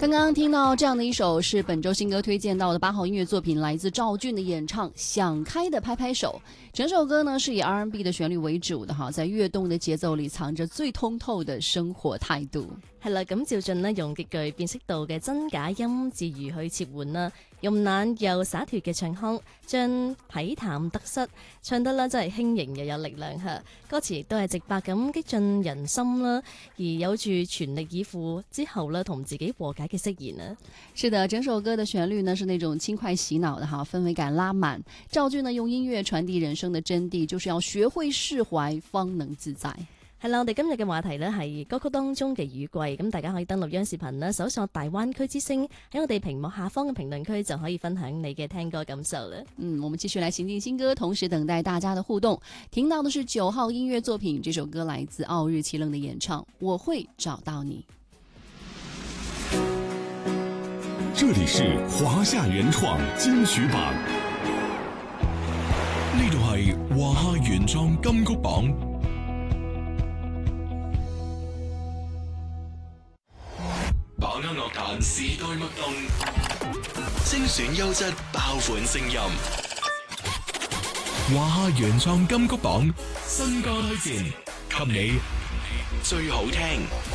刚刚听到这样的一首是本周新歌推荐到的8号音乐作品，来自赵俊的演唱《想开的拍拍手》。整首歌呢是以 R&B 的旋律為主的，在躍動的節奏裏藏着最通透的生活態度。 係啦，咁趙俊呢用極具辨識度嘅真假音自如去切換啦，慵懶又灑脫嘅唱腔，將痞淡得失唱得啦真係輕盈又有力量嚇。歌詞亦都係直白咁擊進人心啦，而有住全力以赴之後呢同自己和解嘅釋言啊。 是的，整首歌的旋律呢是那種輕快洗腦的氛圍感拉滿。趙俊呢用音樂傳遞人生的真諦，就是要學會釋懷，方能自在。 係啦，我哋今日嘅話題呢係歌曲當中嘅雨季，咁大家可以登錄央視頻啦，搜索大灣區之聲，喺我哋屏幕下方嘅評論區就可以分享你嘅聽歌感受啦。 我們繼續來行進新歌，同時等待大家的互動。聽到的是9號音樂作品，這首歌來自奧日奇愣的演唱，我會找到你。 這裡是華夏原創金曲榜，呢度係華夏原創金曲榜。把握樂壇時代脈動，精選優質爆款聲音。華夏原創金曲榜新歌推薦，給你最好聽。